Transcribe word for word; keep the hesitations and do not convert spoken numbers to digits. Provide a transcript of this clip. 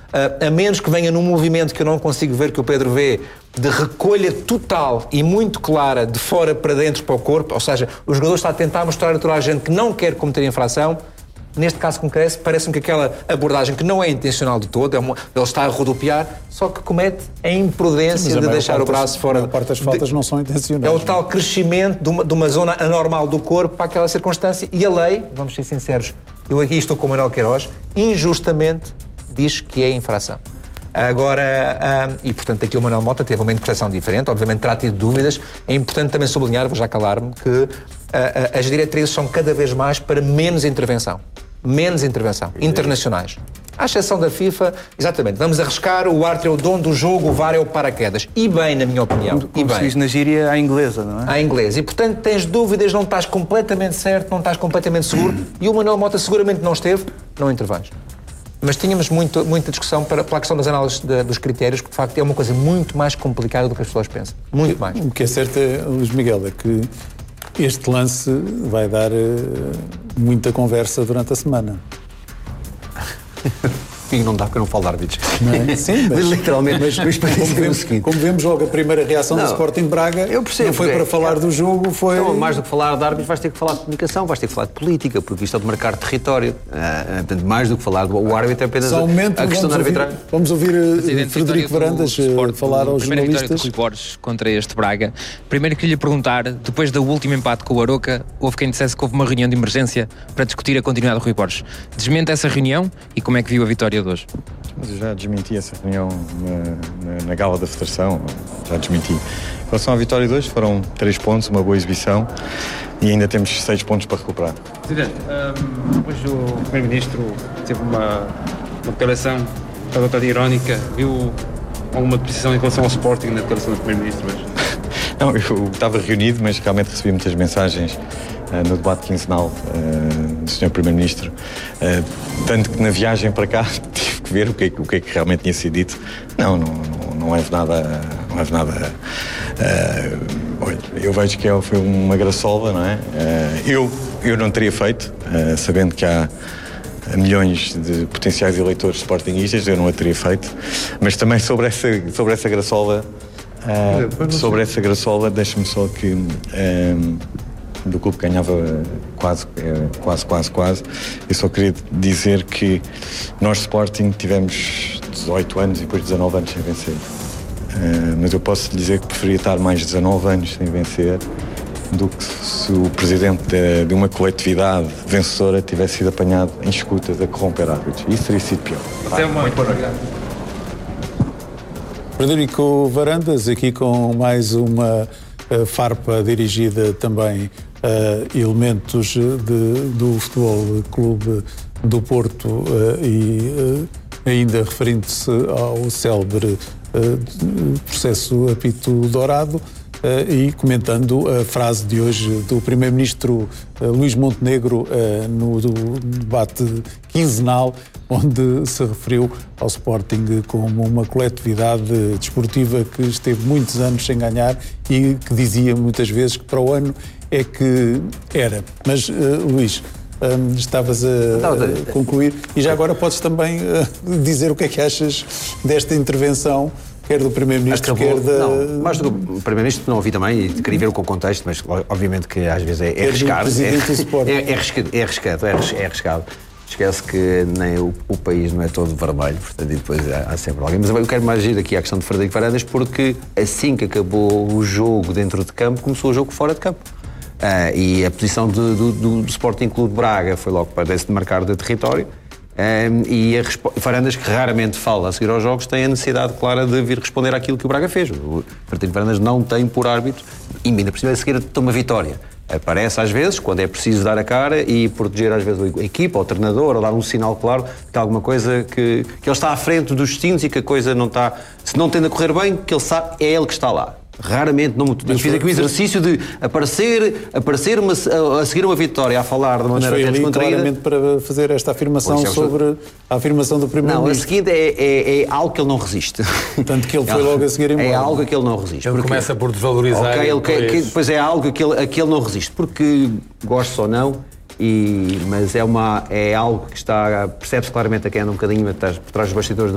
uh, a menos que venha num movimento que eu não consigo ver, que o Pedro vê, de recolha total e muito clara de fora para dentro para o corpo, ou seja, o jogador está a tentar mostrar a toda a gente que não quer cometer infração. Neste caso concreto, parece-me que aquela abordagem, que não é intencional de todo, é uma, ele está a rodopiar, só que comete a imprudência Sim, de deixar o braço das, fora. A parte das faltas de, não são intencionais. É o tal crescimento de uma, de uma zona anormal do corpo para aquela circunstância. E a lei, vamos ser sinceros, eu aqui estou com o Manuel Queiroz, injustamente diz que é infração. Agora, um, e portanto aqui o Manuel Mota teve uma interpretação diferente, obviamente terá tido dúvidas. É importante também sublinhar, vou já calar-me, que uh, uh, as diretrizes são cada vez mais para menos intervenção. Menos intervenção. Internacionais. À exceção da FIFA, exatamente, vamos arriscar, o árbitro é o dono do jogo, o V A R é o paraquedas. E bem, na minha opinião. Como, como se diz na gíria, à inglesa, não é? À inglesa. E portanto tens dúvidas, não estás completamente certo, não estás completamente seguro, e o Manuel Mota seguramente não esteve, não intervens. Mas tínhamos muito, muita discussão para, pela questão das análises de, dos critérios, porque de facto é uma coisa muito mais complicada do que as pessoas pensam. Muito mais. O que é certo, é, Luís Miguel, é que este lance vai dar uh, muita conversa durante a semana. E não dá porque eu não falo de árbitros. Não é? Sim, mas, literalmente, mas, mas para como, vemos, como vemos logo a primeira reação não, do Sporting de Braga, eu percebo, não foi para é, falar é, do jogo, foi... Então, mais do que falar de árbitros, vais ter que falar de comunicação, vais ter que falar de política, porque isto é de marcar território. Uh, portanto, mais do que falar do o árbitro é apenas Só um momento, a questão da arbitragem. Vamos ouvir uh, Frederico Varandas uh, falar aos jornalistas. Primeira vitória do Rui Borges contra este Braga. Primeiro queria lhe perguntar, depois do último empate com o Aroca, houve quem dissesse que houve uma reunião de emergência para discutir a continuidade do Rui Borges. Desmente essa reunião e como é que viu a vitória de hoje? Mas eu já desmenti essa reunião na, na, na gala da Federação, já desmenti. Em relação à vitória de hoje, foram três pontos, uma boa exibição e ainda temos seis pontos para recuperar. Presidente, um, hoje o Primeiro-Ministro teve uma, uma declaração toda irónica. Viu alguma depreciação em relação ao Sporting na declaração do Primeiro-Ministro hoje? Não, eu estava reunido, mas realmente recebi muitas mensagens uh, no debate quinzenal uh, do senhor Primeiro-Ministro, uh, tanto que na viagem para cá tive que ver o que, é, o que é que realmente tinha sido dito. Não, não, não, não é nada... Não é nada uh, olha, eu vejo que é, foi uma graçola, não é? Uh, eu, eu não teria feito, uh, sabendo que há milhões de potenciais eleitores sportinguistas, eu não a teria feito, mas também sobre essa, sobre essa graçola, uh, sobre essa graçola, deixa-me só que um, do clube que ganhava quase, quase, quase, quase, eu só queria dizer que nós Sporting tivemos dezoito anos e depois dezanove anos sem vencer, uh, mas eu posso dizer que preferia estar mais dezanove anos sem vencer do que se o presidente de, de uma coletividade vencedora tivesse sido apanhado em escutas a corromper árbitros. Isso teria sido pior. Até uma... Muito obrigado. Frederico Varandas, aqui com mais uma uh, farpa dirigida também a uh, elementos de, do Futebol Clube do Porto uh, e uh, ainda referindo-se ao célebre uh, processo Apito Dourado. Uh, e comentando a frase de hoje do Primeiro-Ministro uh, Luís Montenegro uh, no, no debate quinzenal, onde se referiu ao Sporting como uma coletividade desportiva que esteve muitos anos sem ganhar e que dizia muitas vezes que para o ano é que era. Mas, uh, Luís, um, estavas a, a concluir e já agora podes também uh, dizer o que é que achas desta intervenção, quer do Primeiro-Ministro, quer da... Não, mais do que o Primeiro-Ministro não ouvi também e queria ver com o contexto, mas obviamente que às vezes é, é arriscado. É, é, é arriscado, é arriscado, é arriscado. Esquece que nem o, o país não é todo vermelho, portanto, e depois há, há sempre alguém. Mas eu quero mais ir aqui à questão de Frederico Varandas, porque assim que acabou o jogo dentro de campo, começou o jogo fora de campo. Uh, e a posição do, do, do Sporting Clube de Braga foi logo para de marcar de território. Um, e a Varandas, que raramente fala a seguir aos jogos, tem a necessidade clara de vir responder àquilo que o Braga fez. O Frederico Varandas não tem por árbitro, e ainda por cima a seguir toma vitória. Aparece às vezes, quando é preciso dar a cara e proteger às vezes a equipa, ou o treinador, ou dar um sinal claro de que há alguma coisa que, que ele está à frente dos destinos e que a coisa não está... Se não tende a correr bem, que ele sabe, é ele que está lá. Raramente, não muito. Mas fiz aqui o exercício de aparecer, aparecer uma, a, a seguir uma vitória, a falar de maneira até descontraída. Claramente para fazer esta afirmação é, sobre a afirmação do Primeiro-Ministro. Não, a seguinte é, é, é algo que ele não resiste. Tanto que ele foi logo a seguir embora. É algo que ele não resiste. Ele porque, começa por desvalorizar. Okay, ele, que, que, depois é algo que ele, que ele não resiste, porque gosta ou não, e, mas é, uma, é algo que está, percebe-se claramente a quem anda um bocadinho por trás dos bastidores